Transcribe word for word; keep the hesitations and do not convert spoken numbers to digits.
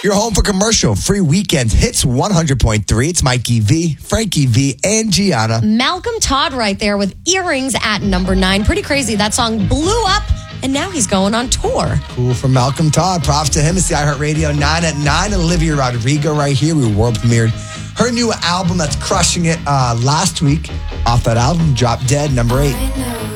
You're home for commercial free weekend hits one hundred point three. It's Mikey V, Frankie V, and Gianna. Malcolm Todd right there with Earrings at number nine. Pretty crazy. That song blew up, and now he's going on tour. Cool for Malcolm Todd. Props to him. It's the iHeartRadio nine at nine. Olivia Rodrigo right here. We world premiered her new album that's crushing it uh, last week. Off that album, Drop Dead, number eight.